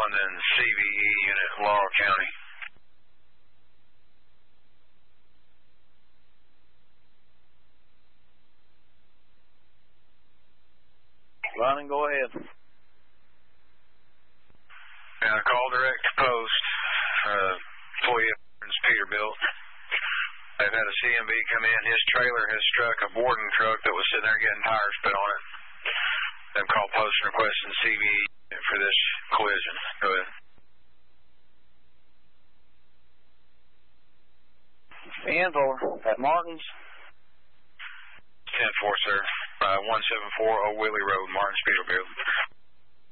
London CVE unit, Laurel County. London, go ahead. Call direct to post. Employee Peterbilt. They've had a CMV come in. His trailer has struck a Borden truck that was sitting there getting tires put on it. They've called post and requesting CVE for this collision. Go ahead. Anvil at Martins. 10-4, sir. 174 Old Willie Road, Martins, Peterbilt.